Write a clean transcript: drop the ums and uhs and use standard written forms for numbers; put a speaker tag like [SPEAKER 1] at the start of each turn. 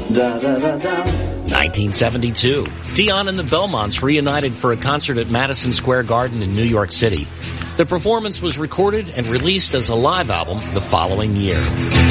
[SPEAKER 1] 1972, Dion and the Belmonts reunited for a concert at Madison Square Garden in New York City. The performance was recorded and released as a live album the following year.